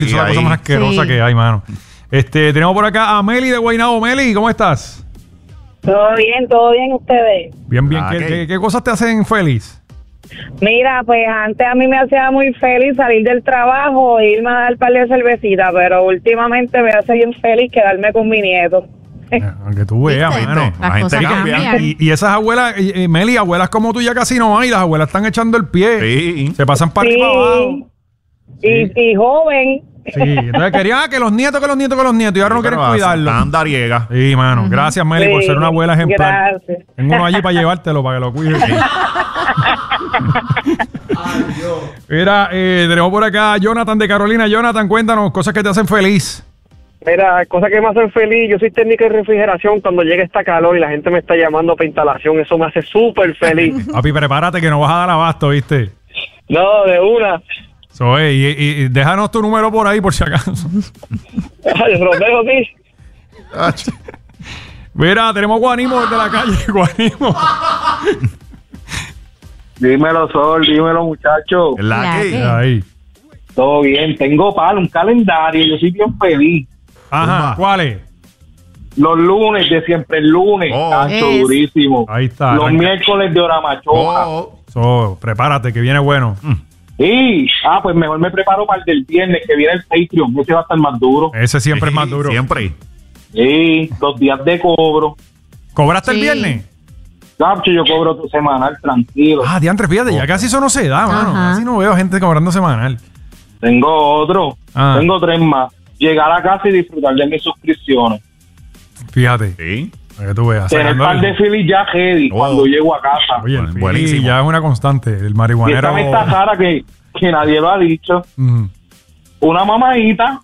Es la cosa más asquerosa que hay, mano. Tenemos por acá a Meli de Guaynabo. Meli, ¿cómo estás? Todo bien ustedes. Bien. ¿Qué cosas te hacen feliz? Mira, pues antes a mí me hacía muy feliz salir del trabajo e irme a dar un par de cervecitas, pero últimamente me hace bien feliz quedarme con mi nieto. Aunque tú veas, mano. La gente cambia. Y esas abuelas, Meli, abuelas como tú ya casi no hay. Las abuelas están echando el pie. Sí. Se pasan para arriba abajo. Y joven. Sí, entonces querían que los nietos. Y ahora no quieren cuidarlo. Andariega. Sí, mano. Gracias, Meli, por ser una abuela ejemplar. Gracias. Tengo uno allí para llevártelo, para que lo cuide. Mira, tenemos por acá a Jonathan de Carolina. Jonathan, cuéntanos cosas que te hacen feliz. Mira, cosas que me hacen feliz. Yo soy técnico de refrigeración. Cuando llega esta calor y la gente me está llamando para instalación, eso me hace súper feliz. Papi, prepárate que no vas a dar abasto, ¿viste? No, de una. Y déjanos tu número por ahí, por si acaso. Yo se los dejo, sí. Mira, tenemos Guanimo desde la calle. Guanimo. Dímelo, Sol, dímelo, muchacho. Ahí. Todo bien. Tengo un calendario. Yo soy bien feliz. Ajá, ¿cuál es? Los lunes, de siempre el lunes. Cacho, durísimo. Ahí está. Los miércoles de hora machoja. Prepárate, que viene bueno. Sí, pues mejor me preparo para el del viernes, que viene el Patreon. Ese va a estar más duro. Ese siempre es más duro. Siempre. Sí, 2 días de cobro. ¿Cobraste el viernes? Cacho, yo cobro tu semanal, tranquilo. Diantre, fíjate, ya casi eso no se da, mano. Casi no veo gente cobrando semanal. Tengo otro. Tengo 3 más. Llegar a casa y disfrutar de mis suscripciones. Fíjate. Sí. Para que tú veas. Tener par de Philly ya ready cuando llego a casa. Oye, el buenísimo. Philly ya es una constante. El marihuanero. Y esta cara que nadie lo ha dicho. Una mamadita.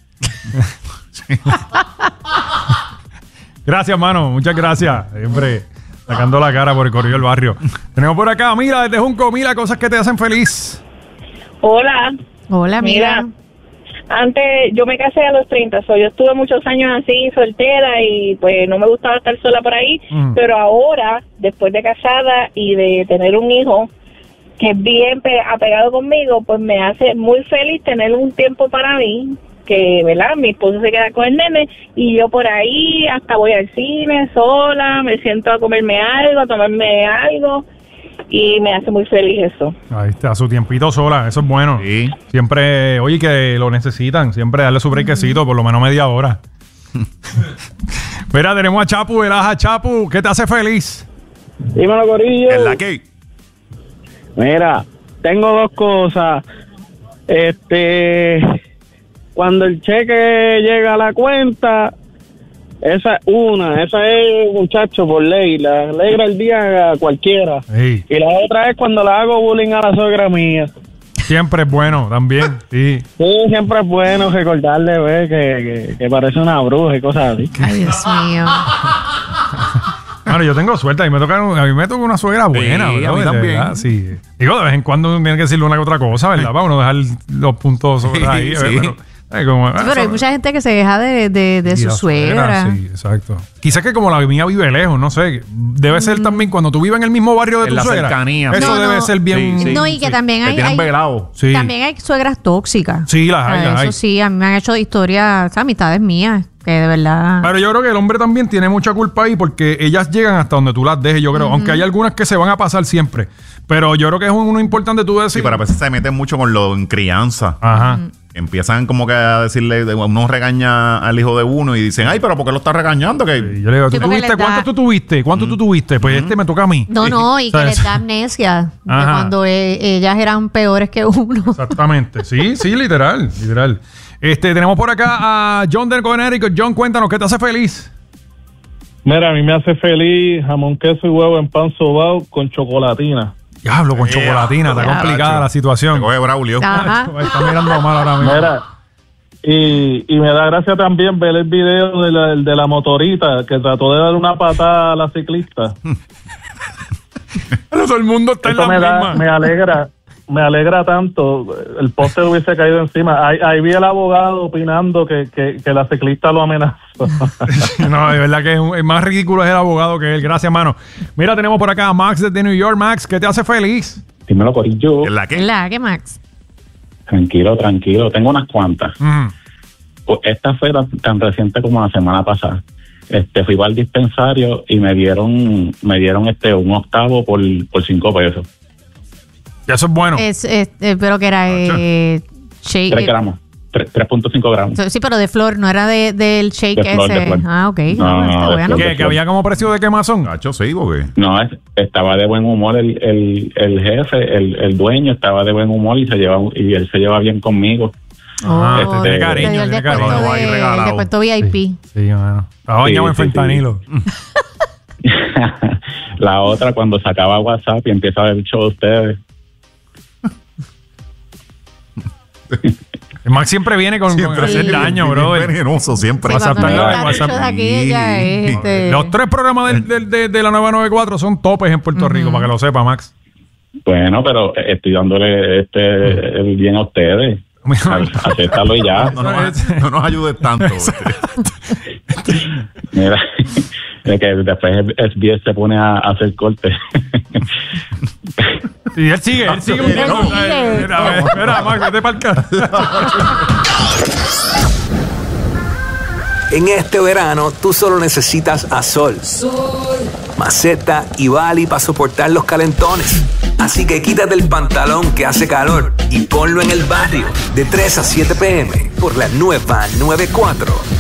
Gracias, mano. Muchas gracias. Siempre sacando la cara por el corrido del barrio. Tenemos por acá a Mila desde Junco. Mila, cosas que te hacen feliz. Hola. Hola, mira. Antes yo me casé a los 30, yo estuve muchos años así, soltera, y pues no me gustaba estar sola por ahí, pero ahora, después de casada y de tener un hijo que es bien apegado conmigo, pues me hace muy feliz tener un tiempo para mí, que, ¿verdad? Mi esposo se queda con el nene y yo por ahí hasta voy al cine sola, me siento a comerme algo, a tomarme algo. Y me hace muy feliz eso. Ahí está, su tiempito sola, eso es bueno. Sí. Siempre, oye, que lo necesitan, siempre darle su brequecito, por lo menos media hora. Mira, tenemos a Chapu, Chapu, ¿qué te hace feliz? Dímelo, corillo. ¿En la qué? Mira, tengo 2 cosas. Cuando el cheque llega a la cuenta, esa es, muchacho, por ley, la alegra el día a cualquiera. Sí. Y la otra es cuando le hago bullying a la suegra mía. Siempre es bueno, también, sí. Sí, siempre es bueno recordarle, que parece una bruja y cosas así. Ay, Dios mío. Bueno, yo tengo suerte, a mí me toca una suegra buena, sí, ¿verdad? a mí también. Sí. Digo, de vez en cuando tiene que decirle una que otra cosa, ¿verdad? Para uno dejar los puntos sobre ahí. Sí. Pero hay mucha gente que se queja de su suegra. Sí, exacto. Quizás que como la mía vive lejos, no sé. Debe ser también cuando tú vives en el mismo barrio de En tu la suegra. cercanía. Eso debe ser bien. Sí. No, y que también Te tienen velado. Sí. también hay suegras tóxicas. Sí, las hay, las hay. Eso sí, a mí me han hecho historias, amistades mías, que de verdad. Pero yo creo que el hombre también tiene mucha culpa ahí porque ellas llegan hasta donde tú las dejes, yo creo. Aunque hay algunas que se van a pasar siempre. Pero yo creo que es uno importante tú decir. Sí, pero a veces se meten mucho con lo en crianza. Ajá. Empiezan como que a decirle, uno regaña al hijo de uno y dicen, ay, pero ¿por qué lo estás regañando? Que Y yo le digo, Sí, ¿tú porque tuviste? les da- ¿Cuánto tú tuviste? ¿Cuánto tú tuviste? Pues me toca a mí. No, y que ¿Sabes? les da amnesia de Ajá. cuando ellas eran peores que uno. Exactamente. Sí, literal. Tenemos por acá a John del Connecticut. John, cuéntanos, ¿qué te hace feliz? Mira, a mí me hace feliz jamón, queso y huevo en pan sobao con chocolatina. Diablo, con chocolatina. Está Diablo. complicada la situación. te coge Braulio. Ajá. Está mirando mal ahora mismo. Mira, y me da gracia también ver el video de la motorita que trató de dar una patada a la ciclista. Pero todo el mundo está en Eso la misma. me alegra tanto. El poste hubiese caído encima. Ahí vi el abogado opinando que la ciclista lo amenazó. No, de verdad que es más ridículo es el abogado que él. Gracias, mano. Mira, tenemos por acá a Max desde New York. Max, ¿qué te hace feliz? Dímelo, corillo. ¿En la qué? ¿Verdad? ¿Qué, Max? Tranquilo. Tengo unas cuantas. Pues esta fue tan reciente como la semana pasada. Fui al dispensario y me dieron un octavo por 5 pesos. Y eso es bueno. Pero que era shake. 3 gramos. 3.5 gramos. Sí, pero de flor, no era del shake de flor, ese. de flor. Ah, ok. No, bueno. ¿Que había como precio de quemazón? Gacho, sí, porque... No, estaba de buen humor el jefe, el dueño estaba de buen humor y él se lleva bien conmigo. Oh, de te cariño, dio el de cariño. descuento Lo ahí el regalado. descuento VIP. Sí, bueno. Estaba bañado en Sí. fentanilo. La otra, cuando sacaba WhatsApp y empieza a ver el show de ustedes. El Max siempre viene con hacer daño, bro. venenoso, siempre. Sí, cuando WhatsApp, no está WhatsApp. dicho de aquella, Los 3 programas de la 994 son topes en Puerto Rico, para que lo sepa, Max. Bueno, pero estoy dándole el bien a ustedes. Acéptalo y ya. No nos ayudes tanto. Mira, de que después SBS se pone a hacer cortes. Y él sigue un tiempo. Espera, Max, vete para el carro. En este verano, tú solo necesitas a Sol, Maceta y Bali para soportar los calentones. Así que quítate el pantalón que hace calor y ponlo en el barrio. De 3 a 7 p.m. por la nueva 94.